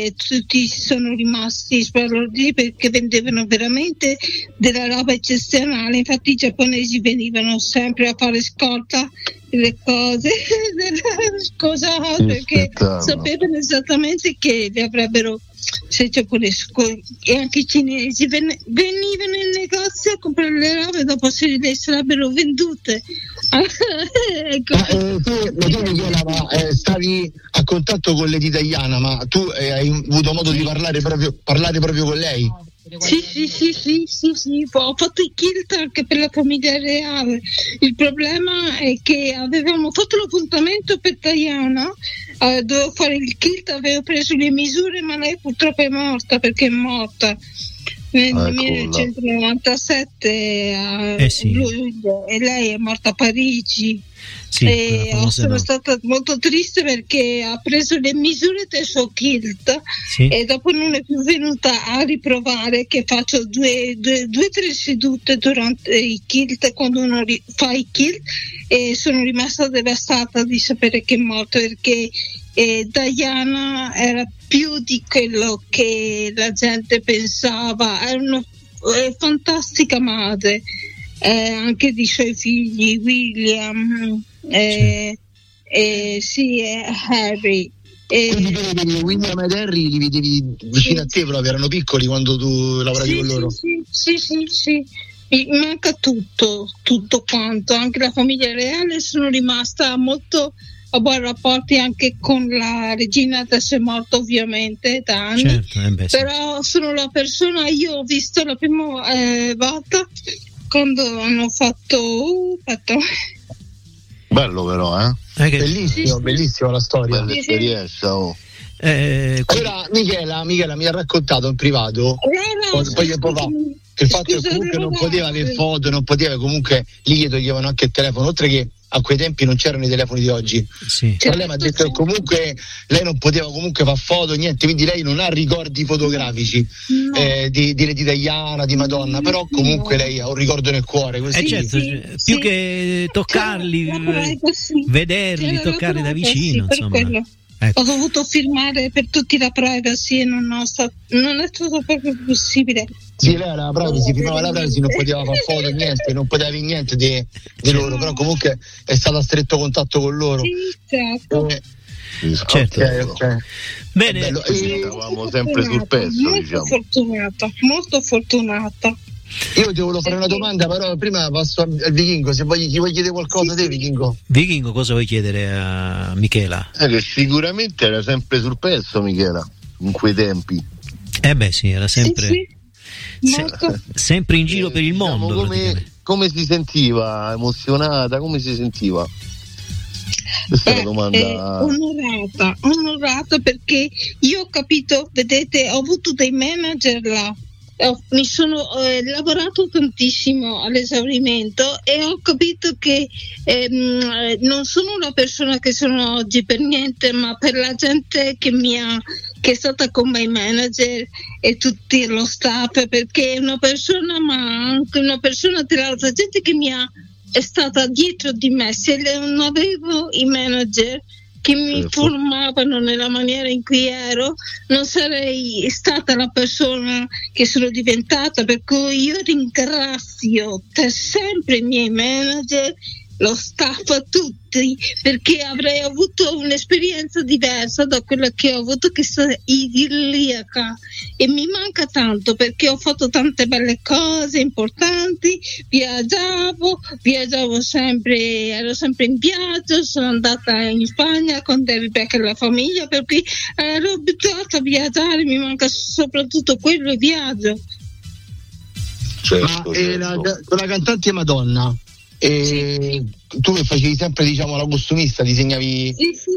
tutti sono rimasti sbalorditi perché vendevano veramente della roba eccezionale. Infatti i giapponesi venivano sempre a fare scorta le cose perché sapevano esattamente che li avrebbero, se giapponesi e anche i cinesi venivano in negozio a comprare le robe, dopo se le sarebbero vendute. Tu Michela, stavi a contatto con Lady Diana, ma tu hai avuto modo di parlare proprio con lei? Sì, ho fatto i kilt anche per la famiglia reale. Il problema è che avevamo fatto l'appuntamento per Diana, dovevo fare il kilt, avevo preso le misure, ma lei purtroppo è morta, perché è morta nel 1997 a luglio, e lei è morta a Parigi. Sono stata molto triste perché ha preso le misure del suo kilt e dopo non è più venuta a riprovare, che faccio due o tre sedute durante i kilt, quando uno fa i kilt, e sono rimasta devastata di sapere che è morta, perché Diana era più di quello che la gente pensava, era una fantastica madre, anche di suoi figli, William e Harry. William ed Harry li vedevi vicino a te proprio, erano piccoli quando tu lavoravi con loro? Sì. Mi manca tutto quanto, anche la famiglia reale. Sono rimasta molto a buoni rapporti anche con la regina, adesso è morta ovviamente da anni, però sono la persona, io ho visto la prima volta quando hanno fatto bello però, bellissima la storia, bella esperienza. Allora Michela mi ha raccontato in privato il fatto che comunque non poteva avere foto, non poteva, comunque lì gli toglievano anche il telefono, oltre che a quei tempi non c'erano i telefoni di oggi. Però lei mi ha detto che comunque lei non poteva comunque fare foto, niente, quindi lei non ha ricordi fotografici di Lady Diana, di Madonna, però comunque lei ha un ricordo nel cuore. Più che toccarli, vederli, toccarli da vicino, insomma. Ho dovuto firmare per tutti la privacy e non è stato proprio possibile. Sì, lei era la privacy, firmava la privacy, non poteva fare foto, niente, non poteva avere niente di loro, però comunque è stato a stretto contatto con loro. Sì, certo. Okay. Bene, eravamo sempre sul pezzo, molto fortunata. Io ti volevo fare una domanda, però prima passo al Vichingo, se gli vuoi chiedere qualcosa te, Vichingo, cosa vuoi chiedere a Michela? Che sicuramente era sempre sul pezzo, Michela, in quei tempi. Era sempre sempre in giro per il mondo. Come si sentiva? Emozionata? Come si sentiva? Questa è una domanda. Onorata, perché io ho capito, vedete, ho avuto dei manager là. Mi sono lavorato tantissimo all'esaurimento e ho capito che non sono la persona che sono oggi per niente, ma per la gente che è stata con my manager e tutti lo staff, perché è una persona, ma anche una persona dell'altra gente che è stata dietro di me. Se non avevo i manager che mi formavano nella maniera in cui ero, non sarei stata la persona che sono diventata, per cui io ringrazio per sempre i miei manager, lo staff, a tutti, perché avrei avuto un'esperienza diversa da quella che ho avuto, che è idilliaca, e mi manca tanto perché ho fatto tante belle cose importanti, viaggiavo sempre, ero sempre in viaggio, sono andata in Spagna con David Beckham e la famiglia, perché ero abituata a viaggiare, mi manca soprattutto quello, il viaggio. Certo. Con la cantante Madonna, tu che facevi sempre, diciamo, la costumista, disegnavi?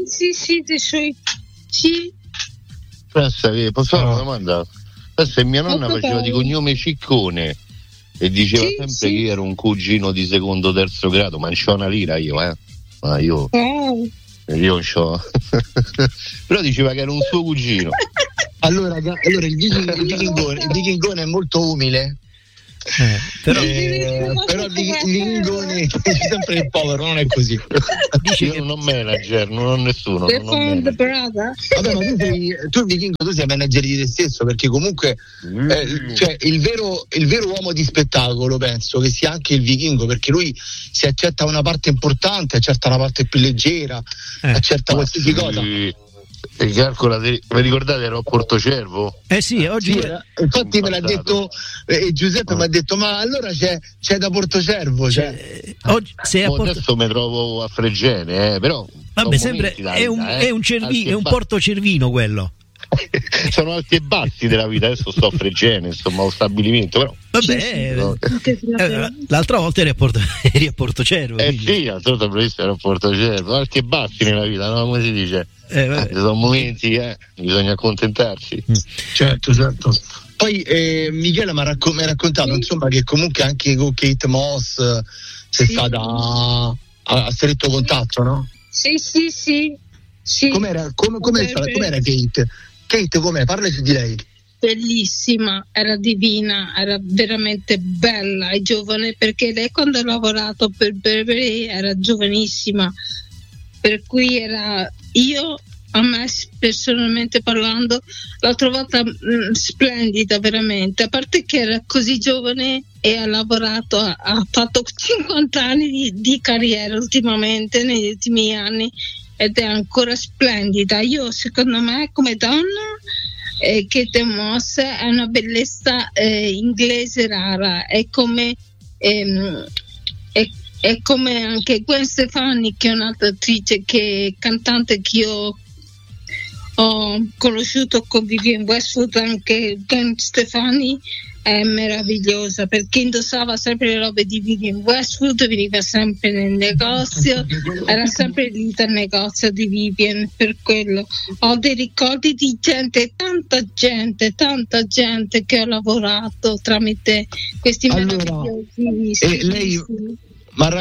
Sì. Posso fare una domanda? Adesso mia nonna faceva di cognome Ciccone e diceva sempre che io ero un cugino di secondo, terzo grado, ma non c'ho una lira io, ma io non c'ho. Però diceva che era un suo cugino. Allora il vichingone è molto umile. però Lingone c'è sempre il povero, non è così. Dice che non ho manager, non ho nessuno. Vabbè, ma tu Vichingo, tu sei manager di te stesso, perché comunque cioè il vero uomo di spettacolo penso che sia anche il Vichingo, perché lui si accetta una parte importante, accetta una parte più leggera, accetta qualsiasi cosa. E calcola, vi ricordate ero a Portocervo? Sì, oggi infatti me l'ha detto Giuseppe, mi ha detto ma allora c'è da Portocervo, oggi adesso mi trovo a Fregene, però vabbè, sempre è un Porto Cervino quello. Sono alti e bassi della vita, adesso sto a Fregene, insomma, lo stabilimento, però vabbè, l'altra volta eri a Portocervo. Sì, l'altra volta previsto ero a Portocervo, alti e bassi nella vita, no? Come si dice? Sono momenti, bisogna accontentarsi. Certo. Poi Michela mi ha raccontato insomma che comunque anche con Kate Moss sei stata a stretto contatto, no? Sì. Com'era Kate? Kate com'è? Parlaci di lei. Bellissima, era divina, era veramente bella e giovane, perché lei quando ha lavorato per Burberry era giovanissima, per cui a me personalmente parlando l'ho trovata splendida veramente, a parte che era così giovane e ha lavorato, ha fatto 50 anni di carriera ultimamente, negli ultimi anni, ed è ancora splendida. Secondo me come donna Kate Moss è una bellezza inglese rara, è come anche Gwen Stefani, che è un'altra attrice, cantante che io ho conosciuto con Vivienne Westwood. Anche Gwen Stefani è meravigliosa, perché indossava sempre le robe di Vivienne Westwood, veniva sempre nel negozio, era sempre lì dal negozio di Vivienne. Per quello ho dei ricordi di tanta gente che ho lavorato tramite questi meravigliosi. Lei mi ha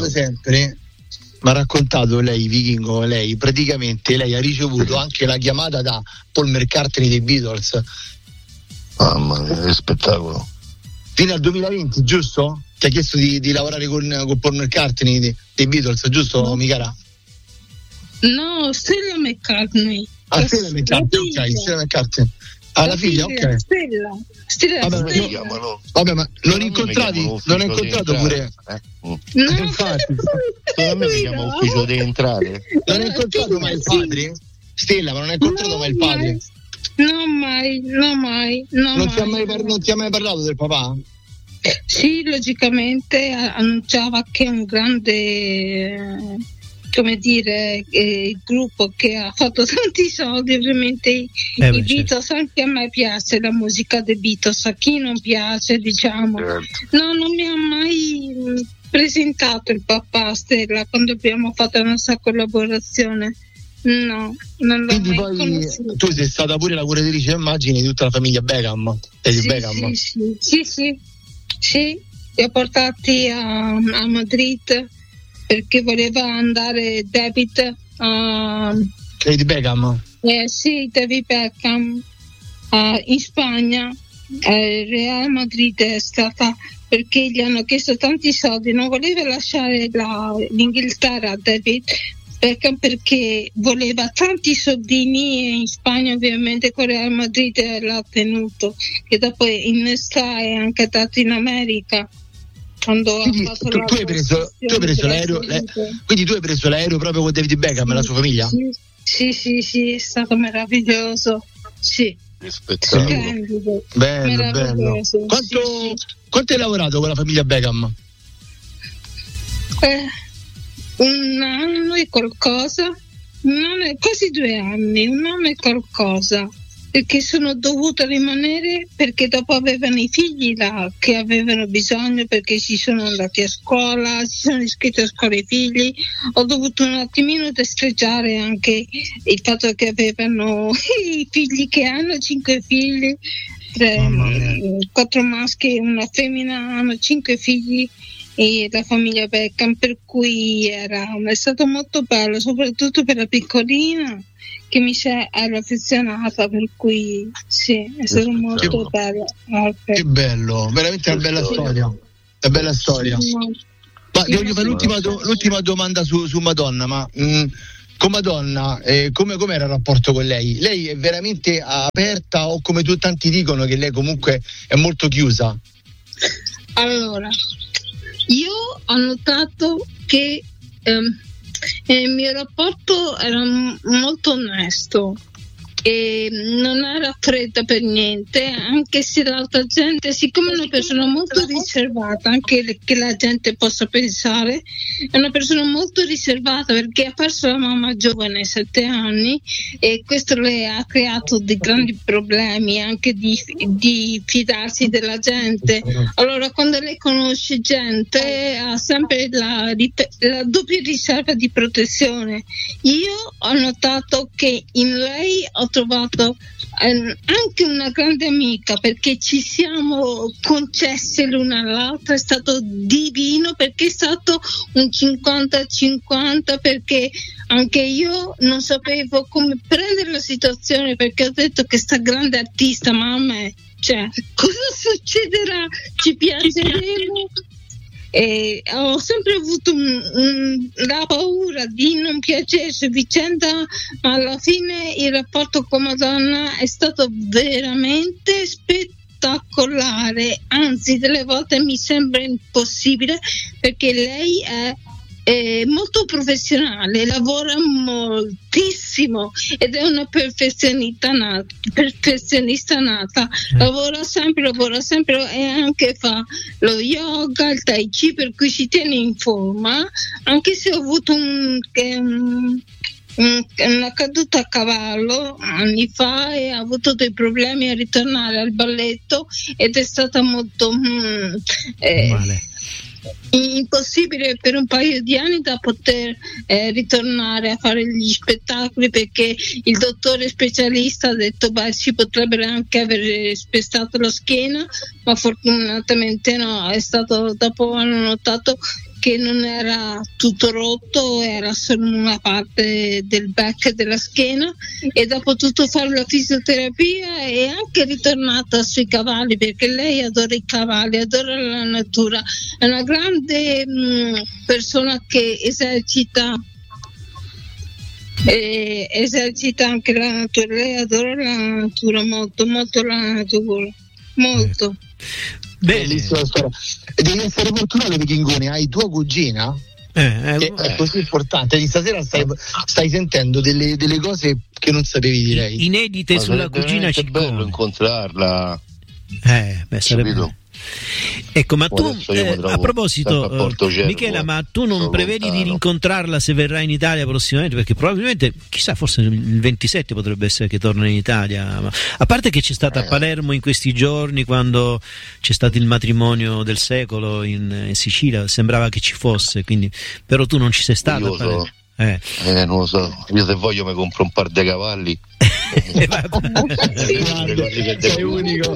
raccontato lei, Vichingo, lei praticamente ha ricevuto anche la chiamata da Paul McCartney dei Beatles. Mamma mia, che spettacolo. Fino al 2020, giusto? Ti ha chiesto di lavorare con Paul McCartney dei Beatles, giusto, Michela? No, Stella McCartney. Stella McCartney, ok, Stella McCartney. La figlia, ok. Stella. Vabbè, ma l'ho incontrato pure. No, infatti. A me mi chiama ufficio di entrate. Non hai incontrato mai il padre? Stella, ma non hai incontrato mai il padre? No, mai. Non ti ha mai parlato del papà? Sì, logicamente annunciava che è un grande, come dire, gruppo che ha fatto tanti soldi, ovviamente i Beatles, certo. Anche a me piace la musica dei Beatles, a chi non piace, diciamo. Certo. No, non mi ha mai presentato il papà, Stella, quando abbiamo fatto la nostra collaborazione. No, non l'ho quindi mai poi conosciuto. Tu sei stata pure la curatrice, immagini, di tutta la famiglia Beckham. Beckham. Sì, li ho portati a Madrid perché voleva andare David Beckham. Sì, David Beckham in Spagna. Real Madrid è stata, perché gli hanno chiesto tanti soldi, non voleva lasciare l'Inghilterra a David Beckham perché voleva tanti soldini, e in Spagna ovviamente con Real Madrid l'ha tenuto, che dopo innesta è anche andato in America. Quando quindi ha fatto tu hai preso l'aereo, quindi tu hai preso l'aereo proprio con David Beckham e la sua famiglia? Sì, è stato meraviglioso. Sì. Splendido. Bello. Quanto hai lavorato con la famiglia Beckham? Un anno e qualcosa, quasi 2 anni, un anno e qualcosa, perché sono dovuta rimanere, perché dopo avevano i figli là che avevano bisogno, perché si sono andati a scuola, si sono iscritti a scuola i figli. Ho dovuto un attimino destreggiare anche il fatto che avevano i figli, che hanno 5 figli, 4 maschi e una femmina, hanno 5 figli, e la famiglia Beckham, per cui è stato molto bello, soprattutto per la piccolina. che mi ero affezionata, per cui sì, è stato molto bello. Che bello, veramente una bella storia. Una bella storia. Ma voglio fare l'ultima domanda su Madonna, ma con Madonna come era il rapporto con lei? Lei è veramente aperta o come tanti dicono che lei comunque è molto chiusa? Allora, io ho notato che il mio rapporto era molto onesto e non era fredda per niente, anche se l'altra gente, siccome è una persona molto riservata, anche che la gente possa pensare, è una persona molto riservata perché ha perso la mamma giovane, 7 anni, e questo le ha creato dei grandi problemi anche di fidarsi della gente. Allora quando lei conosce gente ha sempre la doppia riserva di protezione. Io ho notato che in lei ho trovato anche una grande amica, perché ci siamo concesse l'una all'altra, è stato divino, perché è stato un 50-50, perché anche io non sapevo come prendere la situazione, perché ho detto che sta grande artista, ma a me, cioè, cosa succederà? Ci piaceremo? E ho sempre avuto la paura di non piacersi vicenda, ma alla fine il rapporto con Madonna è stato veramente spettacolare, anzi delle volte mi sembra impossibile, perché lei è molto professionale, lavora moltissimo ed è una perfezionista nata. Lavora sempre e anche fa lo yoga, il tai chi, per cui si tiene in forma, anche se ho avuto una caduta a cavallo anni fa e ha avuto dei problemi a ritornare al balletto, ed è stata molto male. Impossibile per un paio di anni da poter ritornare a fare gli spettacoli, perché il dottore specialista ha detto si potrebbe anche aver spezzato la schiena, ma fortunatamente no, è stato, dopo hanno notato che non era tutto rotto, era solo una parte del back della schiena, ed ha potuto fare la fisioterapia e è anche ritornata sui cavalli, perché lei adora i cavalli, adora la natura, è una grande persona che esercita anche la natura. Lei adora la natura, molto la natura, molto. Bellissima storia. Devi essere fortunato, Vichingone, hai tua cugina che è così importante. Di stasera stai sentendo delle cose che non sapevi, direi inedite sulla cugina Ciccone. È bello incontrarla. Sarebbe. Ecco, ma tu a proposito, Michela, ma tu non prevedi di rincontrarla se verrà in Italia prossimamente? Perché probabilmente, chissà, forse il 27 potrebbe essere che torna in Italia. Ma, a parte che c'è stata a Palermo in questi giorni, quando c'è stato il matrimonio del secolo in Sicilia, sembrava che ci fosse, quindi, però tu non ci sei stato a Palermo. Non lo so, io se voglio mi compro un par di cavalli. Sei unico.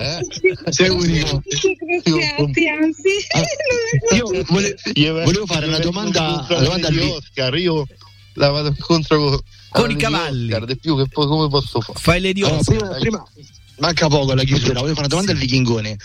Io volevo fare una domanda di Oscar. Io la vado incontro con i cavalli. Oscar, di più che poi come posso fare? Fai le di Oscar. Prima manca poco alla chiusura. Volevo fare una domanda al Vichingone,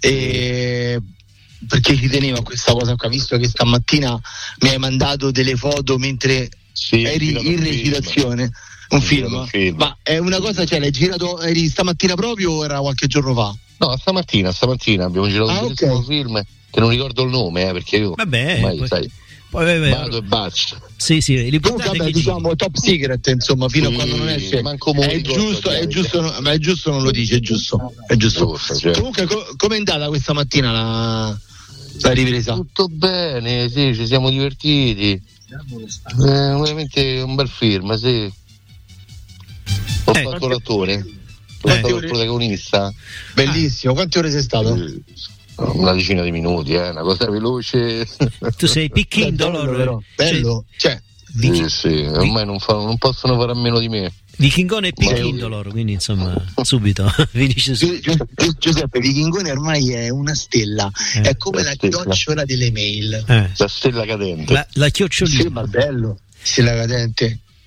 perché ci tenevo a questa cosa qua, visto che stamattina mi hai mandato delle foto mentre eri in recitazione. Un film. Ma è una cosa, cioè l'hai girato, eri stamattina proprio o era qualche giorno fa? No, stamattina abbiamo girato un film che non ricordo il nome, perché io sai, vado e basta. Sì, comunque diciamo top secret, insomma, fino a quando non esce. È giusto, non lo dice, è giusto. Comunque com'è andata questa mattina la ripresa? Tutto bene, sì, ci siamo divertiti. Veramente un bel film, sì. Ho fatto l'attore, ho fatto il protagonista. Bellissimo. Quante ore sei stato? Una decina di minuti, una cosa veloce. Tu sei Picchindolo, bello, cioè. Sì, ormai non possono fare a meno di me. Vichingone e Picchindolo, quindi insomma subito finisce su. Giuseppe, Vichingone ormai è una stella, è come la chiocciola delle mail, la stella cadente, la chiocciolina. Sì, ma bello, stella cadente.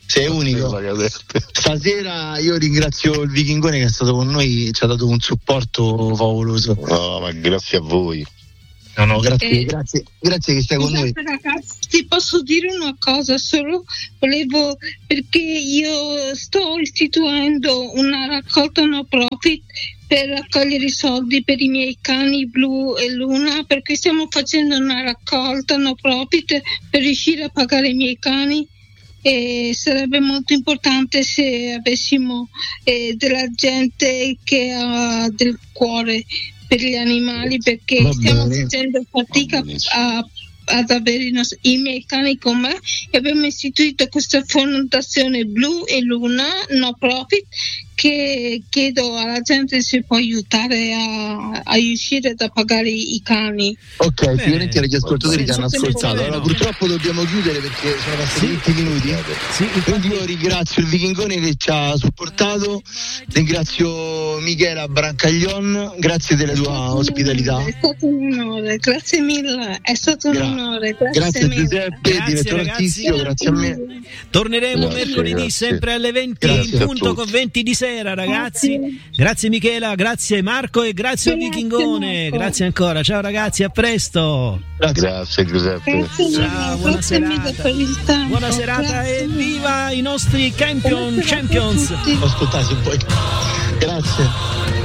Sei unico. Stasera io ringrazio il Vichingone che è stato con noi, ci ha dato un supporto favoloso. No, ma grazie a voi. No, grazie che stai con noi. Ragazzi, posso dire una cosa solo? Perché io sto istituendo una raccolta no profit per raccogliere i soldi per i miei cani Blu e Luna, perché stiamo facendo una raccolta no profit per riuscire a pagare i miei cani. E sarebbe molto importante se avessimo della gente che ha del cuore per gli animali, perché stiamo facendo fatica ad avere i miei cani con me, e abbiamo istituito questa fondazione Blu e Luna no profit, che chiedo alla gente se può aiutare a riuscire a pagare i cani. Ok, sicuramente gli ascoltatori ti hanno ascoltato. Allora, purtroppo dobbiamo chiudere perché sono passati 20 minuti. Quindi io ringrazio il Vichingone che ci ha supportato, ringrazio Michela Brancaglion, grazie della tua ospitalità. È stato un onore, grazie mille, è stato un onore. Grazie Giuseppe, direttore artistico, grazie a me. Torneremo mercoledì sempre alle 20 in punto con 20 di sera, ragazzi. Grazie Michela, grazie Marco e grazie al Vichingone. Grazie ancora. Ciao ragazzi, a presto. Grazie Giuseppe. Ciao, buona serata. Buona serata e viva i nostri champions. Ascoltate se vuoi. Grazie.